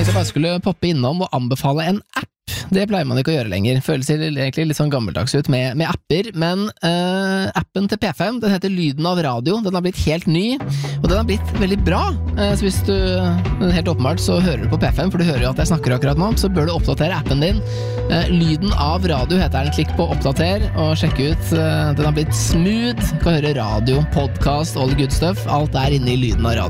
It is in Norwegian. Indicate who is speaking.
Speaker 1: tenkte jeg bare skulle poppe innom og anbefale en app. Det pleier man ikke å gjøre lenger. Føles egentlig litt sånn gammeldags ut med apper, men appen til P5, den heter Lyden av radio. Den har blitt helt ny, og den har blitt veldig bra. Så hvis du, helt åpenbart, så hører du på P5, for du hører jo at jeg snakker akkurat nå, så bør du oppdatere appen din. Lyden av radio heter den. Klikk på oppdater og sjekk ut. Den har blitt smooth. Du kan høre radio, podcast, all the good stuff. Alt er inne i Lyden av radio.